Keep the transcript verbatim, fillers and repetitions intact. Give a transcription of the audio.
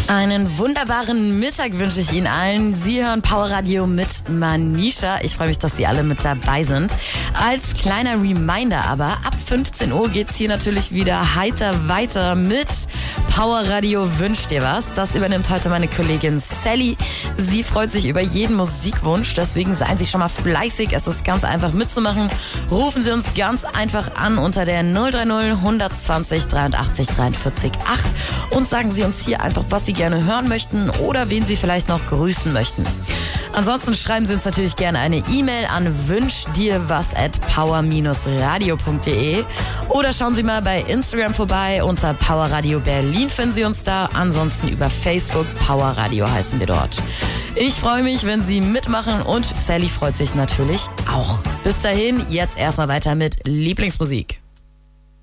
Einen wunderbaren Mittag wünsche ich Ihnen allen. Sie hören Power Radio mit Manisha. Ich freue mich, dass Sie alle mit dabei sind. Als kleiner Reminder aber, ab fünfzehn Uhr geht's hier natürlich wieder heiter weiter mit Power Radio Wünsch dir was. Das übernimmt heute meine Kollegin Sally. Sie freut sich über jeden Musikwunsch, deswegen seien Sie schon mal fleißig. Es ist ganz einfach mitzumachen. Rufen Sie uns ganz einfach an unter der null drei null hundertzwanzig dreiundachtzig dreiundvierzig acht und sagen Sie uns hier einfach, was Sie gerne hören möchten oder wen Sie vielleicht noch grüßen möchten. Ansonsten schreiben Sie uns natürlich gerne eine E-Mail an wünschdirwas at power radio punkt de oder schauen Sie mal bei Instagram vorbei. Unter Power Radio Berlin finden Sie uns da. Ansonsten über Facebook Power Radio heißen wir dort. Ich freue mich, wenn Sie mitmachen und Sally freut sich natürlich auch. Bis dahin, jetzt erstmal weiter mit Lieblingsmusik.